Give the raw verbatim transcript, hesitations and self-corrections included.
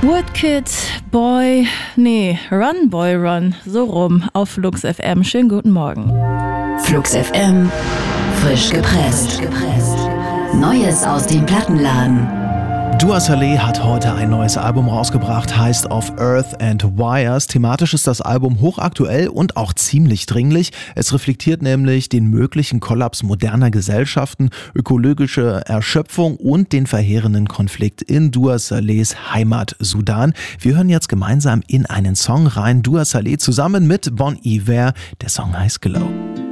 Woodkid, Boy, nee, Run Boy Run, so rum, auf Flux F M. Schönen guten Morgen. Flux F M, frisch gepresst. Neues aus dem Plattenladen. Dua Saleh hat heute ein neues Album rausgebracht, heißt Of Earth and Wires. Thematisch ist das Album hochaktuell und auch ziemlich dringlich. Es reflektiert nämlich den möglichen Kollaps moderner Gesellschaften, ökologische Erschöpfung und den verheerenden Konflikt in Dua Salehs Heimat Sudan. Wir hören jetzt gemeinsam in einen Song rein. Dua Saleh zusammen mit Bon Iver. Der Song heißt Glow.